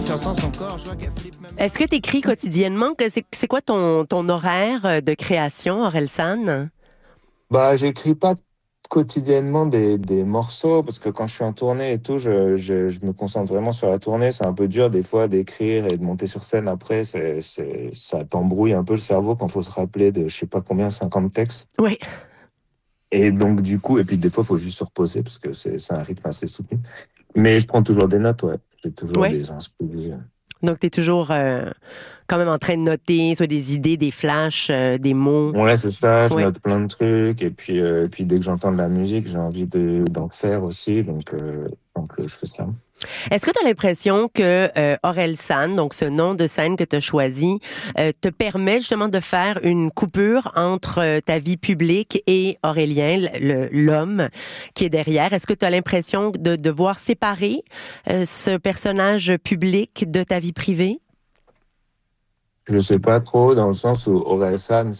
Est-ce que tu écris quotidiennement? C'est quoi ton horaire de création, Orelsan? Bah, j'écris pas quotidiennement des morceaux parce que quand je suis en tournée et tout, je me concentre vraiment sur la tournée. C'est un peu dur des fois d'écrire et de monter sur scène après. Ça t'embrouille un peu le cerveau quand faut se rappeler de je sais pas combien, 50 textes. Oui. Et donc, du coup, et puis des fois, il faut juste se reposer parce que c'est un rythme assez soutenu. Mais je prends toujours des notes, ouais. J'ai toujours Ouais. des inspirations. Donc, tu es toujours quand même en train de noter soit des idées, des flashs, des mots. Ouais, c'est ça, je Ouais. note plein de trucs. Et puis dès que j'entends de la musique, j'ai envie d'en faire aussi. Donc je fais ça. Est-ce que tu as l'impression que Orelsan, donc ce nom de scène que tu as choisi, te permet justement de faire une coupure entre ta vie publique et Aurélien, l'homme qui est derrière? Est-ce que tu as l'impression de devoir séparer ce personnage public de ta vie privée? Je sais pas trop, dans le sens où Orelsan,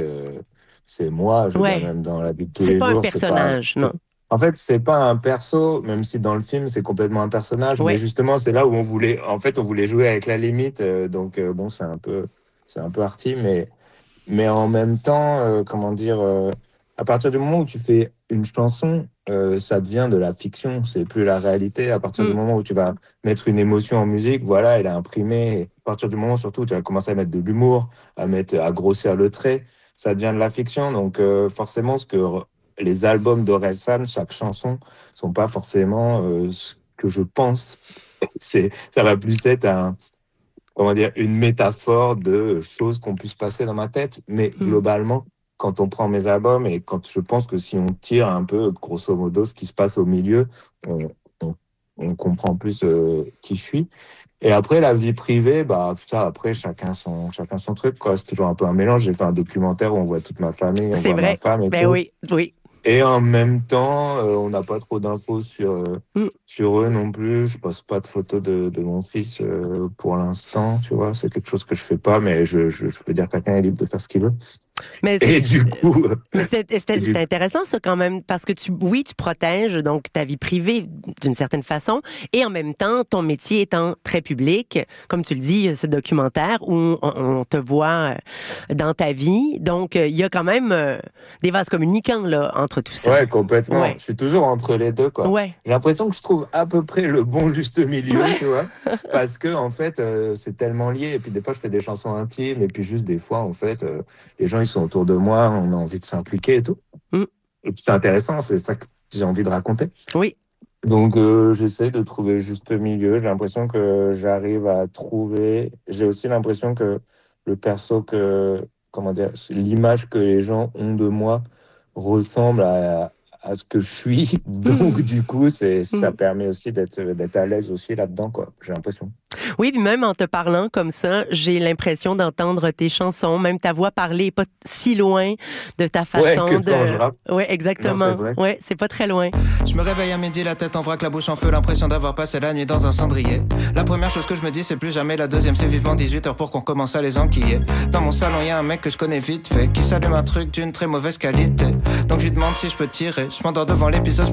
c'est moi, je veux dire, Ouais. même dans la vie de tous C'est les pas un jours, personnage, non. En fait, c'est pas un perso, même si dans le film, c'est complètement un personnage, mais Ouais. justement, c'est là où on voulait jouer avec la limite, bon, c'est un peu arty, mais en même temps, comment dire, à partir du moment où tu fais une chanson, ça devient de la fiction, c'est plus la réalité. À partir du Mm. moment où tu vas mettre une émotion en musique, voilà, elle est imprimée. À partir du moment surtout où tu vas commencer à mettre de l'humour, à grossir le trait, ça devient de la fiction. Donc forcément, les albums d'Orelsan, chaque chanson, sont pas forcément ce que je pense. Ça va plus être comment dire, une métaphore de choses qu'on puisse passer dans ma tête. Mais Mm. globalement, quand on prend mes albums et quand je pense que si on tire un peu, grosso modo, ce qui se passe au milieu, on, on, on comprend plus qui je suis. Et après, la vie privée, bah, ça, après, chacun son truc, quoi. C'est toujours un peu un mélange. J'ai fait un documentaire où on voit toute ma famille, on C'est voit ma vrai. femme et Ben tout. oui, oui. Et en même temps, on n'a pas trop d'infos Mm. sur eux non plus. Je poste pas de photos de mon fils pour l'instant, tu vois. C'est quelque chose que je fais pas, mais je veux dire, chacun est libre de faire ce qu'il veut. Mais Et c'est du coup, Mais et c'est du- intéressant ça quand même parce que oui, tu protèges donc ta vie privée d'une certaine façon et en même temps ton métier étant très public, comme tu le dis, ce documentaire où on te voit dans ta vie, donc il y a quand même des vases communicants là entre tout ça. ouais, complètement. Ouais, Je suis toujours entre les deux, quoi. ouais, J'ai l'impression que je trouve à peu près le bon juste milieu, ouais. tu vois. Parce que, en fait, c'est tellement lié. Et puis, des fois, je fais des chansons intimes. Et puis, juste des fois, en fait, les gens, ils sont autour de moi. On a envie de s'impliquer et tout. Mm, Et puis, c'est intéressant. C'est ça que j'ai envie de raconter. oui. Donc, j'essaie de trouver le juste milieu. J'ai l'impression que j'arrive à trouver. J'ai aussi l'impression que le perso comment dire, l'image que les gens ont de moi ressemble à ce que je suis. Donc, Mm, du coup, ça mm. permet aussi d'être à l'aise aussi là-dedans, quoi. J'ai l'impression. Oui, puis même en te parlant comme ça, j'ai l'impression d'entendre tes chansons, même ta voix parler est pas si loin de ta Ouais, façon que quand je de. rappe. Oui, Non, c'est exactement. vrai. Ouais, c'est pas très loin. Je me réveille à midi, la tête en vrac, la bouche en feu, l'impression d'avoir passé la nuit dans un cendrier. La première chose que je me dis, c'est plus jamais. La deuxième, c'est vivement 18h pour qu'on commence à les enquiller. Dans mon salon, y a un mec que je connais vite fait, qui s'allume un truc d'une très mauvaise qualité. Donc je lui demande si je peux tirer. Je m'endors devant l'épisode,